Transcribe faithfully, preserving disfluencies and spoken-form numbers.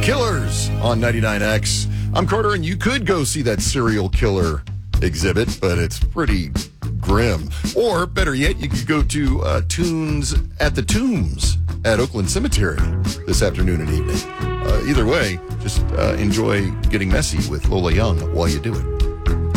Killers on ninety-nine X. I'm Carter, and you could go see that serial killer exhibit, but it's pretty grim. Or, better yet, you could go to uh, Tunes at the Tombs at Oakland Cemetery this afternoon and evening. Uh, either way, just uh, enjoy getting messy with Lola Young while you do it.